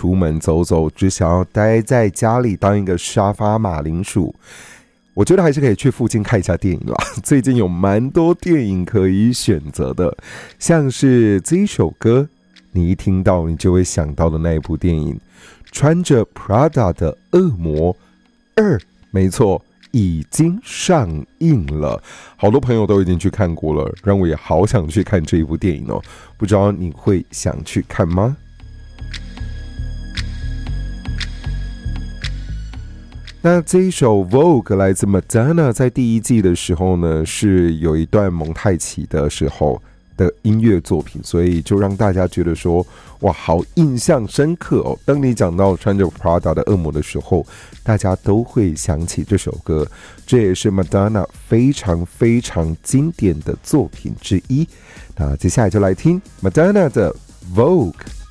出门走走，只想要待在家里当一个沙发马铃薯，我觉得还是可以去附近看一下电影啦。最近有蛮多电影可以选择的，像是这一首歌，你一听到你就会想到的那一部电影，穿着 Prada 的恶魔2，没错，已经上映了，好多朋友都已经去看过了，让我也好想去看这一部电影哦。不知道你会想去看吗？那这一首 Vogue 来自 Madonna， 在第一季的时候呢，是有一段蒙太奇的时候的音乐作品，所以就让大家觉得说，哇，好印象深刻哦。当你讲到穿着 Prada 的恶魔的时候，大家都会想起这首歌，这也是 Madonna 非常非常经典的作品之一。那接下来就来听 Madonna 的 Vogue。